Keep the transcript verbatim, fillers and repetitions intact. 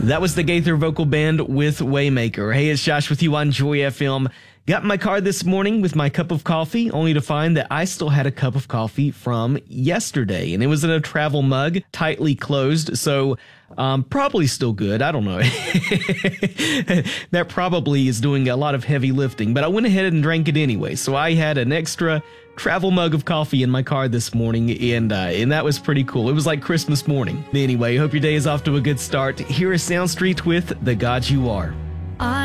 That was the Gaither Vocal Band with Waymaker. Hey, it's Josh with you on Joy F M. Got in my car this morning with my cup of coffee, only to find that I still had a cup of coffee from yesterday, and it was in a travel mug, tightly closed, so um, probably still good. I don't know. That probably is doing a lot of heavy lifting, but I went ahead and drank it anyway, so I had an extra travel mug of coffee in my car this morning, and uh, and that was pretty cool. It was like Christmas morning. Anyway, hope your day is off to a good start. Here is Sound Street with The God You Are.